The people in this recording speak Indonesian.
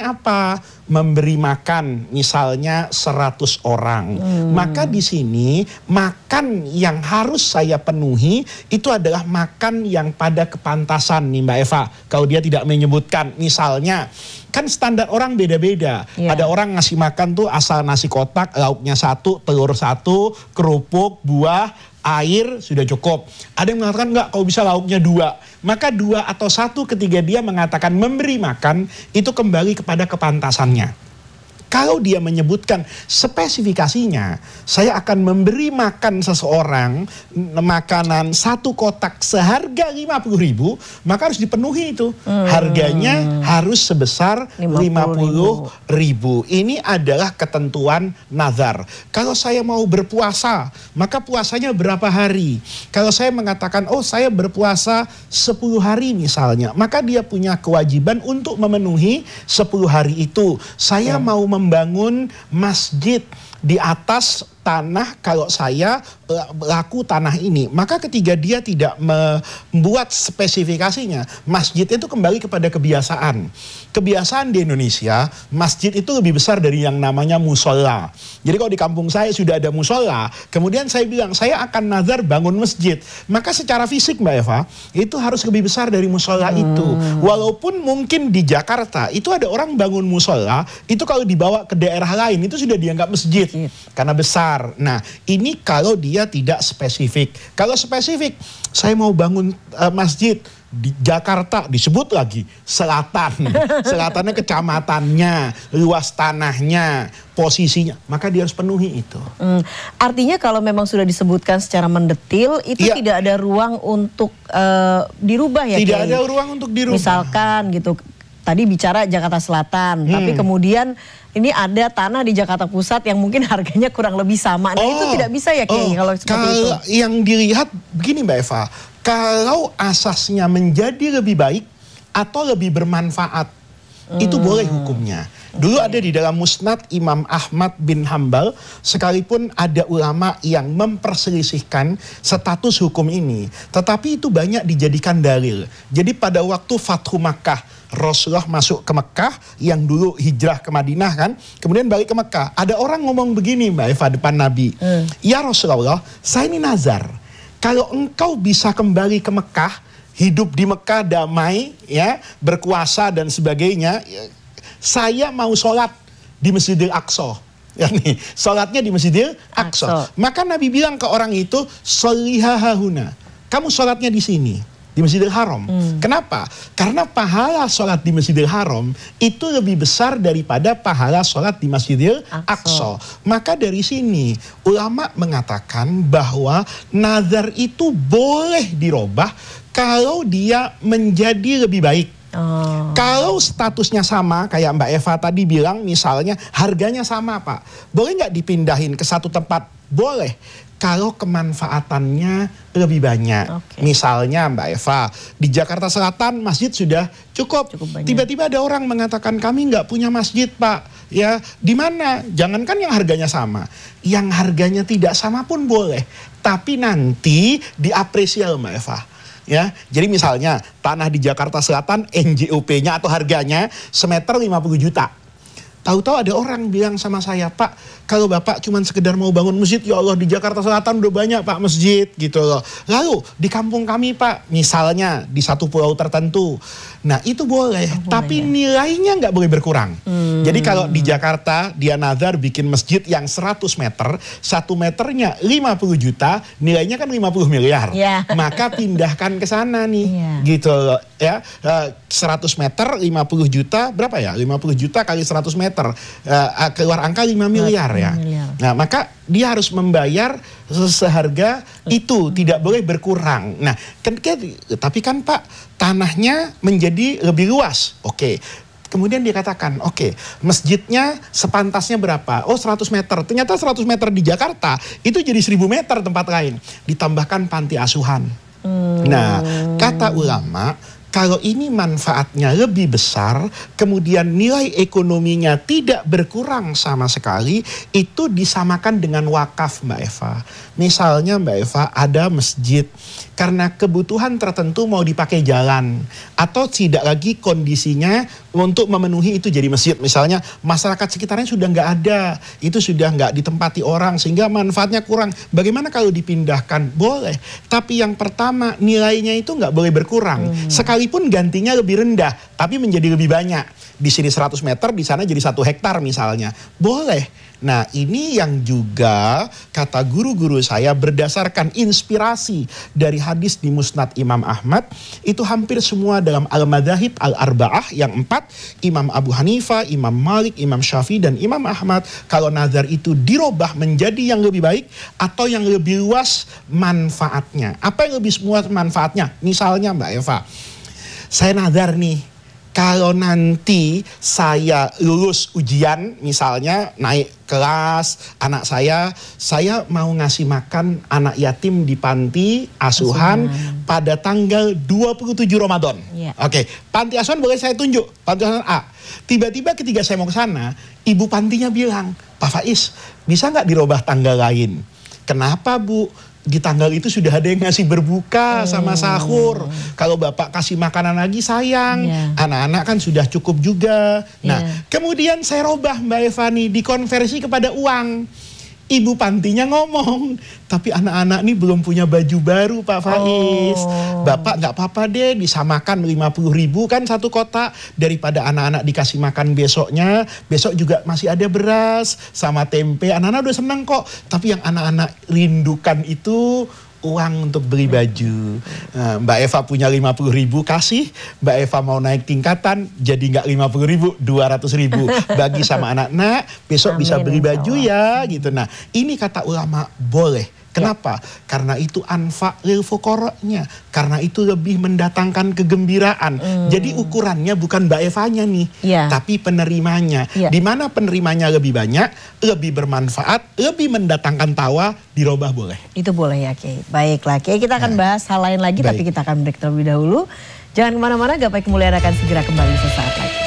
apa? Memberi makan misalnya 100 orang. Maka di sini makan yang harus saya penuhi itu adalah makan yang pada kepantasan nih Mbak Eva. Kalau dia tidak menyebutkan misalnya, kan standar orang beda-beda. Ada orang ngasih makan tuh asal nasi kotak, lauknya 1, telur 1, kerupuk, buah, air sudah cukup. Ada yang mengatakan enggak, kalau bisa lauknya 2. Maka 2 atau 1 ketika dia mengatakan memberi makan, itu kembali kepada kepantasannya. Kalau dia menyebutkan spesifikasinya, saya akan memberi makan seseorang makanan 1 kotak seharga 50.000, maka harus dipenuhi itu. Harganya harus sebesar 50.000. Ini adalah ketentuan nazar. Kalau saya mau berpuasa, maka puasanya berapa hari? Kalau saya mengatakan, oh saya berpuasa 10 hari misalnya, maka dia punya kewajiban untuk memenuhi 10 hari itu. Saya mau membangun masjid di atas tanah, kalau saya laku tanah ini, maka ketika dia tidak membuat spesifikasinya, masjid itu kembali kepada kebiasaan. Kebiasaan di Indonesia, masjid itu lebih besar dari yang namanya musola. Jadi kalau di kampung saya sudah ada musola, kemudian saya bilang saya akan nazar bangun masjid, maka secara fisik Mbak Eva, itu harus lebih besar dari musola itu. Walaupun mungkin di Jakarta itu ada orang bangun musola, itu kalau dibawa ke daerah lain itu sudah dianggap masjid karena besar. Nah, ini kalau dia tidak spesifik. Kalau spesifik, saya mau bangun masjid di Jakarta, disebut lagi selatan. Selatannya kecamatannya, luas tanahnya, posisinya, maka dia harus penuhi itu. Artinya kalau memang sudah disebutkan secara mendetil, itu tidak ada ruang untuk dirubah ya? Tidak ada ruang untuk dirubah. Misalkan gitu, tadi bicara Jakarta Selatan, tapi kemudian ini ada tanah di Jakarta Pusat yang mungkin harganya kurang lebih sama. Nah itu tidak bisa ya Kiai kalau seperti itu? Yang dilihat begini Mbak Eva, kalau asasnya menjadi lebih baik atau lebih bermanfaat, itu boleh hukumnya. Dulu ada di dalam Musnad Imam Ahmad bin Hambal, sekalipun ada ulama yang memperselisihkan status hukum ini, tetapi itu banyak dijadikan dalil. Jadi pada waktu Fathu Makkah, Rasulullah masuk ke Mekah, yang dulu hijrah ke Madinah kan, kemudian balik ke Mekah. Ada orang ngomong begini Mbak Eva depan Nabi, ya Rasulullah, saya ini nazar, kalau engkau bisa kembali ke Mekah, hidup di Mekah damai, ya, berkuasa dan sebagainya, saya mau sholat di Masjidil Aqsa. Ya nih, sholatnya di Masjidil Aqsa. Maka Nabi bilang ke orang itu, sholiha hahuna, kamu sholatnya di sini, di Masjidil Haram. Kenapa? Karena pahala sholat di Masjidil Haram itu lebih besar daripada pahala sholat di Masjidil Aqsa. Maka dari sini ulama mengatakan bahwa nazar itu boleh dirubah kalau dia menjadi lebih baik. Kalau statusnya sama, kayak Mbak Eva tadi bilang, misalnya harganya sama Pak, boleh nggak dipindahin ke satu tempat? Boleh, kalau kemanfaatannya lebih banyak. Misalnya Mbak Eva, di Jakarta Selatan masjid sudah cukup. Tiba-tiba ada orang mengatakan kami nggak punya masjid Pak. Ya, di mana? Jangankan yang harganya sama, yang harganya tidak sama pun boleh. Tapi nanti diapresiasi Mbak Eva. Ya, jadi misalnya tanah di Jakarta Selatan NJOP-nya atau harganya semeter 50 juta. Tahu-tahu ada orang bilang sama saya, Pak, kalau Bapak cuma sekedar mau bangun masjid, ya Allah di Jakarta Selatan udah banyak Pak masjid gitu loh. Lalu di kampung kami Pak, misalnya di satu pulau tertentu, nah itu boleh, tapi nilainya nggak boleh berkurang. Jadi kalau di Jakarta dia nazar bikin masjid yang 100 meter, 1 meternya 50 juta, nilainya kan 50 miliar. Maka pindahkan ke sana nih, gitu loh. Ya, 100 meter 50 juta, berapa ya? 50 juta kali 100 meter, keluar angka 5 miliar ya. Nah, maka dia harus membayar seharga itu, tidak boleh berkurang. Nah, tapi kan Pak, tanahnya menjadi lebih luas. Kemudian dia katakan, masjidnya sepantasnya berapa? Oh 100 meter. Ternyata 100 meter di Jakarta itu jadi 1000 meter tempat lain. Ditambahkan panti asuhan. Nah, kata ulama, kalau ini manfaatnya lebih besar, kemudian nilai ekonominya tidak berkurang sama sekali, itu disamakan dengan wakaf Mbak Eva. Misalnya Mbak Eva ada masjid, karena kebutuhan tertentu mau dipakai jalan, atau tidak lagi kondisinya untuk memenuhi itu jadi masjid. Misalnya masyarakat sekitarnya sudah nggak ada, itu sudah nggak ditempati orang, sehingga manfaatnya kurang. Bagaimana kalau dipindahkan? Boleh. Tapi yang pertama, nilainya itu nggak boleh berkurang. Sekalipun gantinya lebih rendah, tapi menjadi lebih banyak. Di sini 100 meter, di sana jadi 1 hektar misalnya. Boleh. Nah, ini yang juga kata guru-guru saya berdasarkan inspirasi dari hadis di Musnad Imam Ahmad, itu hampir semua dalam Al-Madzahib Al-Arba'ah yang 4, Imam Abu Hanifah, Imam Malik, Imam Syafi'i, dan Imam Ahmad, kalau nazar itu dirubah menjadi yang lebih baik atau yang lebih luas manfaatnya. Apa yang lebih luas manfaatnya? Misalnya Mbak Eva, saya nazar nih, kalau nanti saya lulus ujian, misalnya naik kelas, anak saya mau ngasih makan anak yatim di panti asuhan pada tanggal 27 Ramadan. Oke, panti asuhan boleh saya tunjuk, panti asuhan A. Tiba-tiba ketika saya mau ke sana, ibu pantinya bilang, Pak Faiz, bisa nggak dirubah tanggal lain? Kenapa Bu? Di tanggal itu sudah ada yang ngasih berbuka sama sahur. Kalau Bapak kasih makanan lagi sayang. Anak-anak kan sudah cukup juga. Nah, kemudian saya robah Mbak Evani, dikonversi kepada uang. Ibu pantinya ngomong, tapi anak-anak ini belum punya baju baru Pak Faiz. Bapak nggak apa-apa deh, disamakan 50.000 kan satu kotak, daripada anak-anak dikasih makan besoknya. Besok juga masih ada beras sama tempe. Anak-anak udah senang kok. Tapi yang anak-anak rindukan itu uang untuk beli baju. Nah, Mbak Eva punya 50.000 kasih, Mbak Eva mau naik tingkatan jadi nggak 50.000, 200.000 bagi sama anak-anak, besok bisa beli baju ya gitu. Nah, ini kata ulama boleh. Kenapa? Karena itu anfa lil fuqara'nya. Karena itu lebih mendatangkan kegembiraan. Jadi ukurannya bukan Mbak Evanya nih, tapi penerimanya. Di mana penerimanya lebih banyak, lebih bermanfaat, lebih mendatangkan tawa, dirubah boleh. Itu boleh ya Kiai. Baiklah Kiai, kita akan bahas hal lain lagi, tapi kita akan break terlebih dahulu. Jangan kemana-mana, Gapai Kemuliaan akan segera kembali sesaat lagi.